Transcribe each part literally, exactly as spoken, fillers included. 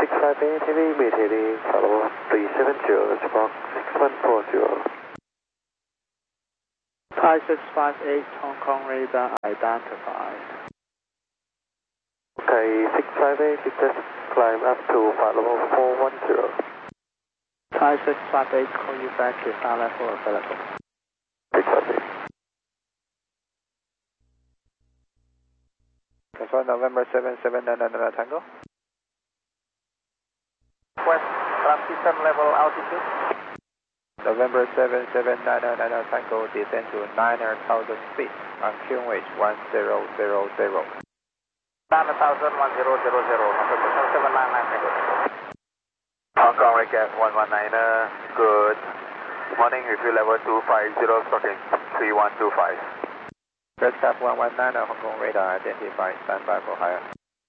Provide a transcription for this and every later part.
six five eight heavy, mid heading, follow three seven zero, Squawk six one four zero. Thai six five eight, Hong Kong radar identified. Okay, six five eight, just climb up to flight level four one zero. Thai six five eight, call you back if our level available. six five eight. Confirm November seven seven nine nine Tango. West, climb system level altitude. November seven seven nine nine nine Tango, descend to nine thousand feet on Qnage one zero zero zero. nine thousand, one zero zero zero, November seven seven nine nine Tango. Hong Kong Recap one one niner, good morning, review level two five zero, stalking three one two five. First Cap one one nine, Hong Kong radar identified, standby for higher.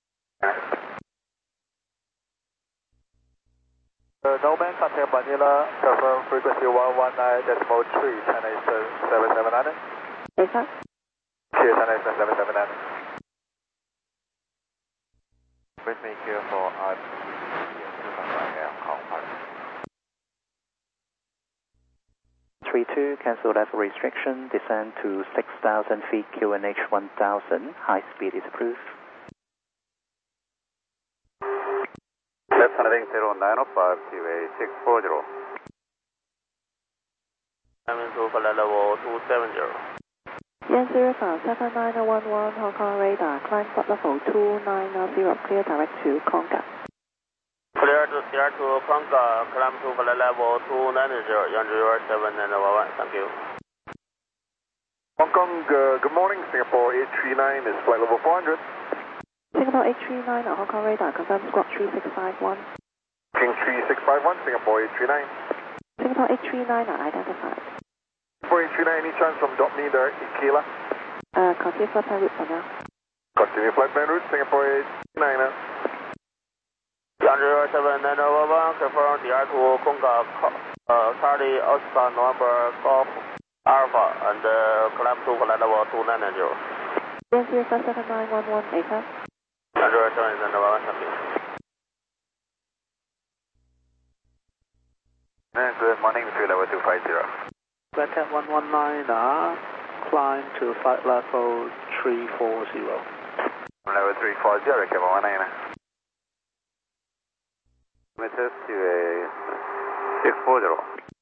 Uh, Norman, contact Manila, confirm frequency one one nine decimal three, China Eastern seven seven nine. Yes, sir. Cheers, China Eastern seven seven nine. Please make clear for R T Hong Kong Park. three two, cancel level restriction, descend to six thousand feet, Q N H one thousand, high speed is approved. Left heading zero nine five, Q A six four zero. Coming to flight level two seven zero. Yan zero five seven nine one one, Hong Kong radar, climb flight level two nine zero, clear direct to Conga. Clear to clear to Conga, climb to flight level two nine zero, Yan zero seven nine one one, thank you. Hong Kong, uh, good morning, Singapore eight three nine is flight level four hundred. Singapore eight three nine, Hong Kong radar, confirm squawk three six five one. King three six five one, Singapore eight three nine. Singapore eight three nine are identified. Singapore eight three nine, any chance from dot me direct to Kila? Uh, continue flight plan route for now. Continue flight plan route, Singapore eight three nine. Yan zero seven nine one one, confirm D R to Conga, uh, Charlie Oscar November Golf Alpha, and uh, climb to flight level two nine zero. Yan zero five seven nine one one, A F A. Yan zero seven nine one one, thank you. Good morning, review level two five zero. Recap one one nine, uh, climb to flight level three four zero. Level three four zero, recap one one nine. Meters to a six four zero.